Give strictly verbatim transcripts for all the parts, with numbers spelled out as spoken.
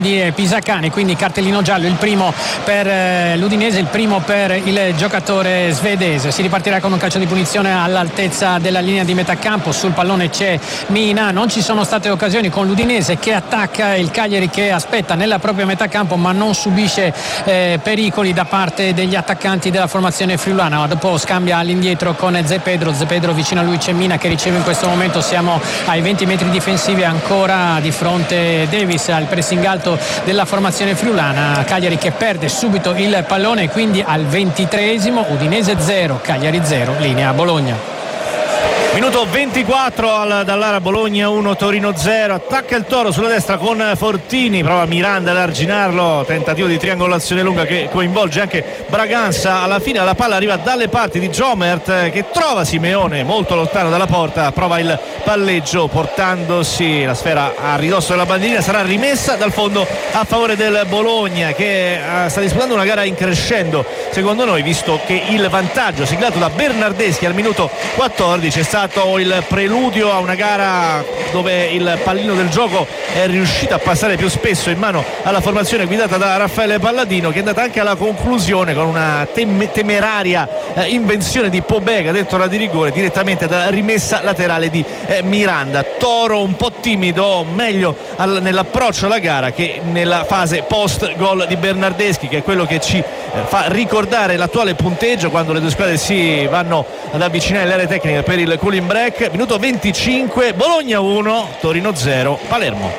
di Pisacane, quindi cartellino giallo, il primo per eh, l'Udinese, il primo per il giocatore svedese. Si ripartirà con un calcio di punizione all'altezza della linea di metà campo. Sul pallone c'è Mina, non ci sono state occasioni con l'Udinese che attacca, il Cagliari che aspetta nella propria metà campo ma non subisce eh, pericoli da parte degli attaccanti della formazione friulana. Dopo scambia all'indietro con Ze Pedro, Ze Pedro vicino a lui c'è Mina che riceve in questo momento, siamo ai venti metri difensivi, ancora di fronte Davis al pressing alto della formazione friulana. Cagliari che perde subito il pallone, quindi al ventitreesimo Udinese zero, Cagliari zero, linea Bologna. Minuto ventiquattro al, dall'Ara Bologna uno, Torino zero. Attacca il Toro sulla destra con Fortini, prova Miranda ad arginarlo, tentativo di triangolazione lunga che coinvolge anche Braganza. Alla fine la palla arriva dalle parti di Jomert che trova Simeone molto lontano dalla porta, prova il palleggio portandosi la sfera a ridosso della bandierina, sarà rimessa dal fondo a favore del Bologna che uh, sta disputando una gara in crescendo secondo noi, visto che il vantaggio siglato da Bernardeschi al minuto quattordici è stato il preludio a una gara dove il pallino del gioco è riuscito a passare più spesso in mano alla formazione guidata da Raffaele Palladino, che è andata anche alla conclusione con una tem- temeraria eh, invenzione di Pobega dentro la di rigore direttamente dalla rimessa laterale di eh, Miranda. Toro un po' timido, meglio al- nell'approccio alla gara che nella fase post gol di Bernardeschi, che è quello che ci eh, fa ricordare l'attuale punteggio quando le due squadre si vanno ad avvicinare alle aree tecniche per il cooling break. Minuto venticinque, Bologna uno, Torino zero, Palermo.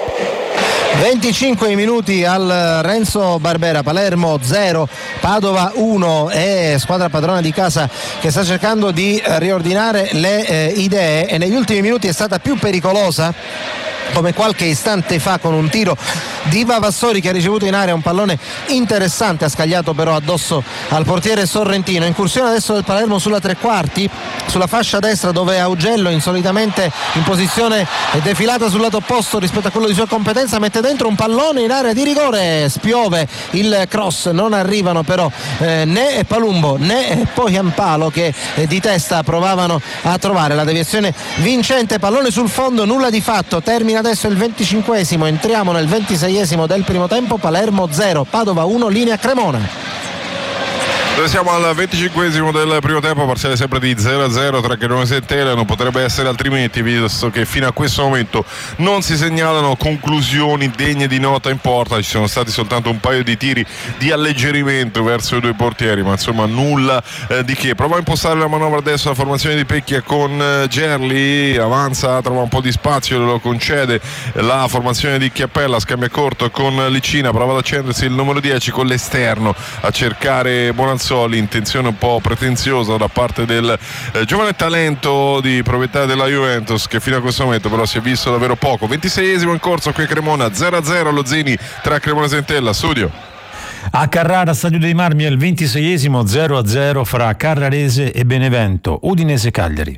venticinque minuti al Renzo Barbera, Palermo zero, Padova uno. È squadra padrona di casa che sta cercando di riordinare le eh, idee e negli ultimi minuti è stata più pericolosa, come qualche istante fa con un tiro di Vavassori che ha ricevuto in area un pallone interessante, ha scagliato però addosso al portiere sorrentino. Incursione adesso del Palermo sulla tre quarti, sulla fascia destra dove Augello, insolitamente in posizione defilata sul lato opposto rispetto a quello di sua competenza, mette dentro un pallone in area di rigore, spiove il cross, non arrivano però eh, né Palumbo né Poyampalo che eh, di testa provavano a trovare la deviazione vincente. Pallone sul fondo, nulla di fatto. Termina adesso il venticinquesimo, entriamo nel ventiseiesimo del primo tempo. Palermo zero, Padova uno, linea Cremona. Noi siamo al venticinquesimo del primo tempo, parziale sempre di zero a zero tra Cremonese e Tele. Non potrebbe essere altrimenti, visto che fino a questo momento non si segnalano conclusioni degne di nota in porta. Ci sono stati soltanto un paio di tiri di alleggerimento verso i due portieri, ma insomma nulla eh, di che. Prova a impostare la manovra adesso la formazione di Pecchia con eh, Gerli, avanza, trova un po' di spazio, lo concede la formazione di Chiappella, scambia corto con Licina, prova ad accendersi il numero dieci con l'esterno a cercare Bonanzoli. Intenzione un po' pretenziosa da parte del eh, giovane talento di proprietà della Juventus, che fino a questo momento però si è visto davvero poco. ventiseiesimo in corso qui a Cremona, zero a zero allo Zini tra Cremonese e Entella. Studio a Carrara, Stadio dei Marmi, è il ventiseiesimo, zero a zero fra Carrarese e Benevento. Udinese Cagliari.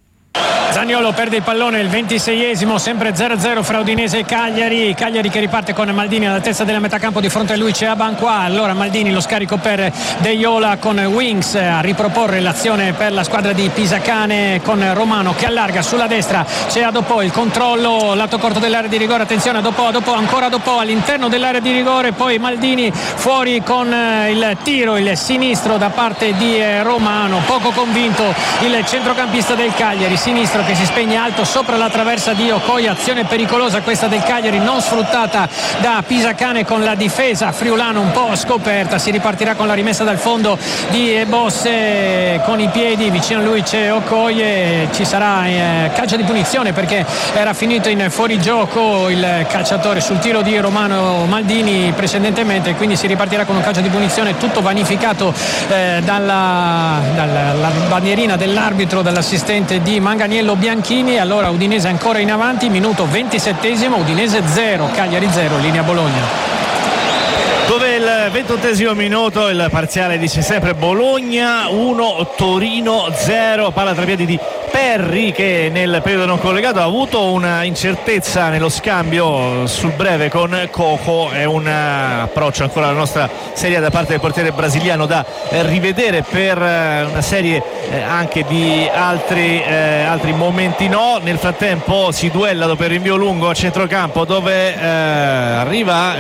Zaniolo perde il pallone, il ventiseiesimo, sempre zero a zero fra Udinese e Cagliari. Cagliari che riparte con Maldini alla testa della metà campo, di fronte a lui c'è Abanqua. Allora Maldini, lo scarico per De Iola con Wings a riproporre l'azione per la squadra di Pisacane con Romano che allarga sulla destra. C'è Adopò, il controllo lato corto dell'area di rigore, attenzione Adopò, Adopò, ancora Adopò all'interno dell'area di rigore, poi Maldini fuori con il tiro, il sinistro da parte di Romano. Poco convinto il centrocampista del Cagliari, sinistro che si spegne alto sopra la traversa di Okoi. Azione pericolosa questa del Cagliari, non sfruttata da Pisacane con la difesa friulana un po' scoperta. Si ripartirà con la rimessa dal fondo di Bosse con i piedi, vicino a lui c'è Okoi e ci sarà eh, calcio di punizione perché era finito in fuorigioco il calciatore sul tiro di Romano Maldini precedentemente, quindi si ripartirà con un calcio di punizione, tutto vanificato eh, dalla, dalla bandierina dell'arbitro, dall'assistente di Manganiello Bianchini. Allora Udinese ancora in avanti, minuto ventisettesimo, Udinese zero, Cagliari zero, linea Bologna. Dove il ventottesimo minuto il parziale dice sempre Bologna uno, Torino zero, palla tra piedi di Perri, che nel periodo non collegato ha avuto una incertezza nello scambio sul breve con Coco. È un approccio ancora alla nostra serie da parte del portiere brasiliano da eh, rivedere per eh, una serie eh, anche di altri, eh, altri momenti. No, nel frattempo si duella per rinvio lungo a centrocampo, dove eh, arriva